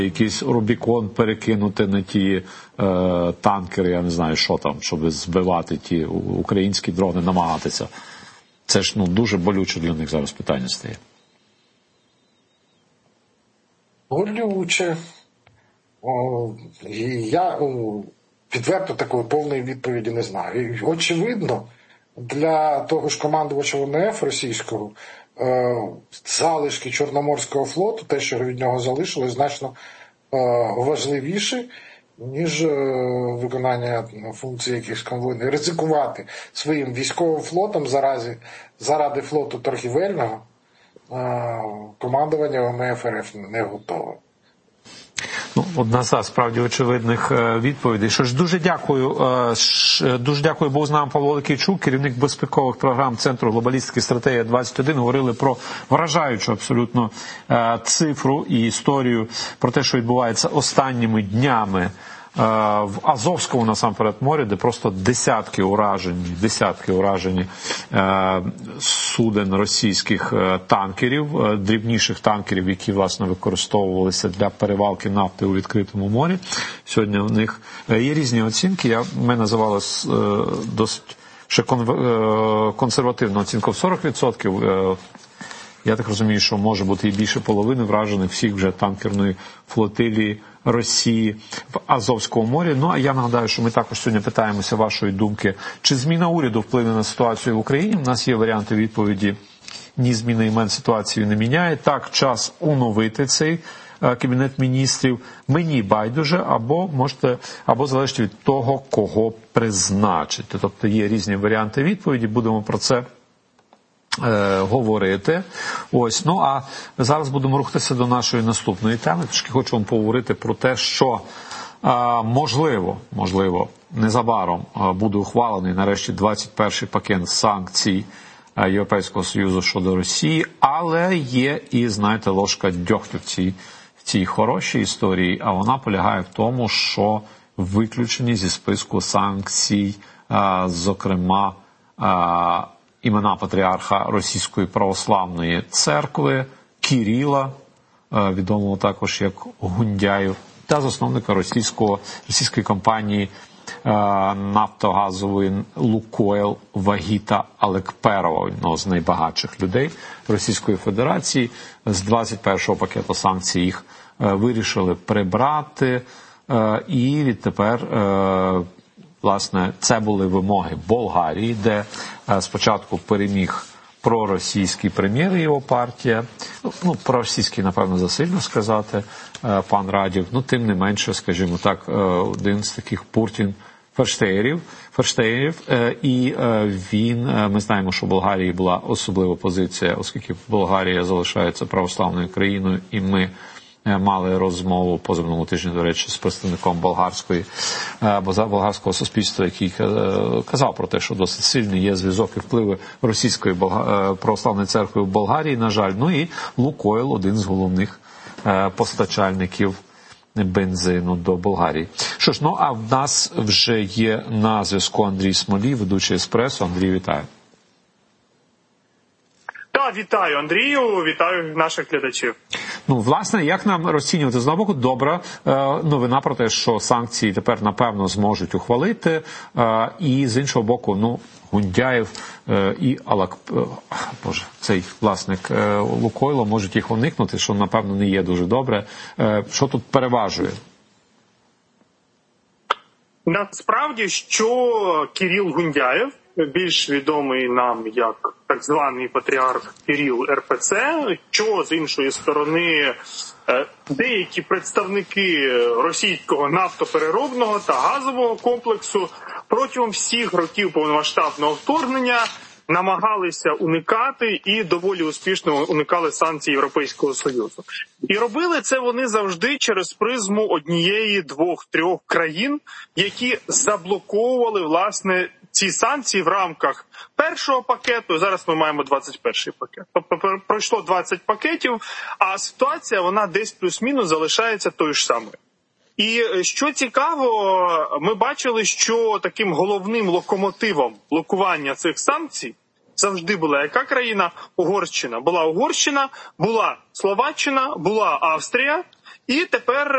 якийсь Рубікон перекинути на ті танкери, я не знаю, що там, щоб збивати ті українські дрони, намагатися. Це ж дуже болюче для них зараз питання стає. Болюче. Я відверто такої повної відповіді не знаю. І, очевидно, для того ж командувача ВМФ російського залишки Чорноморського флоту, те, що від нього залишилось, значно важливіше, ніж виконання функцій якихось конвойних. Ризикувати своїм військовим флотом заради флоту торгівельного командування ВМФ РФ не готове. Одна з справді очевидних відповідей. Що ж, дуже дякую, був з нами Павло Ликійчук, керівник безпекових програм Центру глобалістики стратегія 21. Говорили про вражаючу абсолютно цифру і історію про те, що відбувається останніми днями в Азовському, насамперед, морі, де просто десятки уражені суден російських танкерів, дрібніших танкерів, які, власне, використовувалися для перевалки нафти у відкритому морі. Сьогодні в них є різні оцінки. Ми називали досить ще консервативну оцінку в 40%. Я так розумію, що може бути і більше половини вражених всіх вже танкерної флотилії Росії в Азовському морі. А я нагадаю, що ми також сьогодні питаємося вашої думки, чи зміна уряду вплине на ситуацію в Україні. У нас є варіанти відповіді: ні, зміна імен ситуацію не міняє. Так, час оновити цей Кабінет міністрів. Мені байдуже, або залежить від того, кого призначити. Тобто є різні варіанти відповіді, будемо про це говорити. А зараз будемо рухатися до нашої наступної теми. Трошки хочу вам поговорити про те, що можливо, незабаром буде ухвалений нарешті 21-й пакет санкцій Європейського Союзу щодо Росії, але є і, ложка дьогтю в цій хорошій історії, а вона полягає в тому, що виключені зі списку санкцій, зокрема, імена патріарха Російської православної церкви Кирила, відомого також як Гундяєв, та засновника російської компанії нафтогазової «Лукойл» Вагіта Алекперова, одного з найбагатших людей Російської Федерації. З 21-го пакету санкцій їх вирішили прибрати, і відтепер власне, це були вимоги Болгарії, де спочатку переміг проросійський прем'єр і його партія. Проросійський, напевно, засильно сказати, пан Радів. Тим не менше, скажімо так, один з таких Путін-ферштеєрів. І ми знаємо, що в Болгарії була особлива позиція, оскільки Болгарія залишається православною країною, і ми мали розмову позаминулого тижня, до речі, з представником болгарського суспільства, який казав про те, що досить сильний є зв'язок і впливи Російської православної церкви в Болгарії, на жаль. І «Лукойл» – один з головних постачальників бензину до Болгарії. Що ж, а в нас вже є на зв'язку Андрій Смолій, ведучий «Еспресо». Андрій, вітаю. Так, вітаю, Андрію, вітаю наших глядачів. Власне, як нам розцінювати? З одного боку, добра новина про те, що санкції тепер, напевно, зможуть ухвалити, і з іншого боку, Гундяєв і цей власник «Лукойла» можуть їх уникнути, що, напевно, не є дуже добре. Що тут переважує? Насправді, що Кирил Гундяєв, більш відомий нам як так званий патріарх Кирил РПЦ, що з іншої сторони деякі представники російського нафтопереробного та газового комплексу протягом всіх років повномасштабного вторгнення намагалися уникати і доволі успішно уникали санкцій Європейського Союзу. І робили це вони завжди через призму однієї, двох, трьох країн, які заблоковували, власне, ці санкції в рамках першого пакету. Зараз ми маємо 21-й пакет. Тобто пройшло 20 пакетів, а ситуація, вона десь плюс-мінус залишається тою ж самою. І що цікаво, ми бачили, що таким головним локомотивом блокування цих санкцій завжди була яка країна? Угорщина. Була Угорщина, була Словаччина, була Австрія. І тепер